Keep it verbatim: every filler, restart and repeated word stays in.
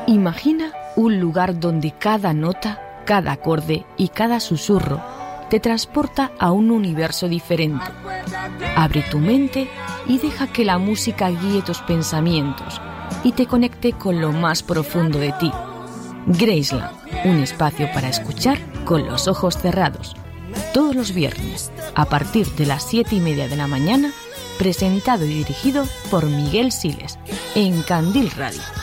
Imagina un lugar donde cada nota, cada acorde y cada susurro te transporta a un universo diferente. Abre tu mente y deja que la música guíe tus pensamientos y te conecte con lo más profundo de ti. Graceland, un espacio para escuchar con los ojos cerrados. Todos los viernes, a partir de las siete y media de la mañana, presentado y dirigido por Miguel Siles, en Candil Radio.